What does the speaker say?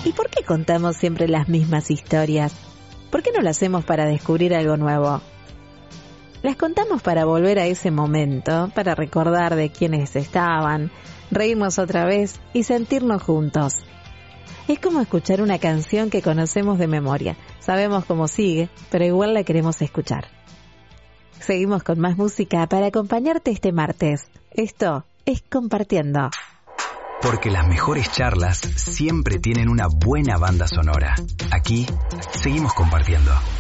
¿Y por qué contamos siempre las mismas historias? ¿Por qué no lo hacemos para descubrir algo nuevo? Las contamos para volver a ese momento, para recordar de quiénes estaban, reírnos otra vez y sentirnos juntos. Es como escuchar una canción que conocemos de memoria. Sabemos cómo sigue, pero igual la queremos escuchar. Seguimos con más música para acompañarte este martes. Esto es Compartiendo. Porque las mejores charlas siempre tienen una buena banda sonora. Aquí seguimos compartiendo.